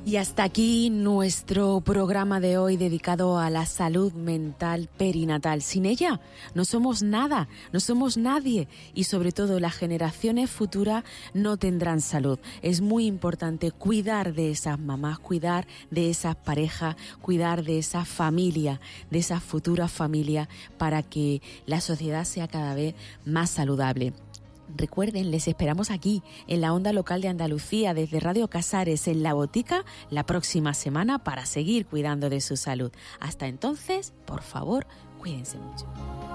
Y hasta aquí nuestro programa de hoy dedicado a la salud mental perinatal. Sin ella no somos nada, no somos nadie y sobre todo las generaciones futuras no tendrán salud. Es muy importante cuidar de esas mamás, cuidar de esas parejas, cuidar de esa familia, de esas futuras familias para que la sociedad sea cada vez más saludable. Recuerden, les esperamos aquí, en la onda local de Andalucía, desde Radio Casares, en La Botica, la próxima semana para seguir cuidando de su salud. Hasta entonces, por favor, cuídense mucho.